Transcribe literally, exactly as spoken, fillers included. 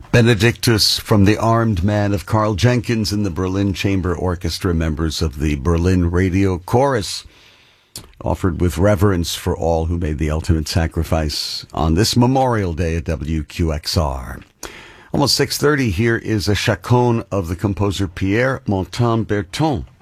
Benedictus from the Armed Man of Carl Jenkins and the Berlin Chamber Orchestra, members of the Berlin Radio Chorus, offered with reverence for all who made the ultimate sacrifice on this Memorial Day at W Q X R. Almost six thirty, here is a chaconne of the composer Pierre Montan-Berton.